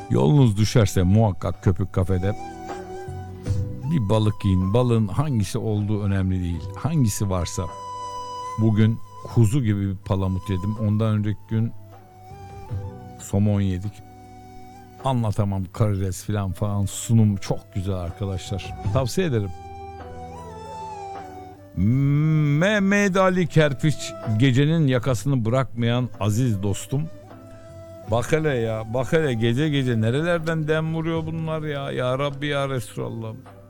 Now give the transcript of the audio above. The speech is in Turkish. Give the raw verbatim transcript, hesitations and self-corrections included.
Yolunuz düşerse muhakkak Köpük Kafede bir balık yiyin. Balığın hangisi olduğu önemli değil. Hangisi varsa. Bugün kuzu gibi bir palamut yedim. Ondan önceki gün somon yedik. Anlatamam, karides falan falan, sunum çok güzel arkadaşlar. Tavsiye ederim. Mehmet Ali Kerpiç, gecenin yakasını bırakmayan aziz dostum. Bak hele ya, bak hele, gece gece nerelerden dem vuruyor bunlar ya. Ya Rabbi ya Resulallah.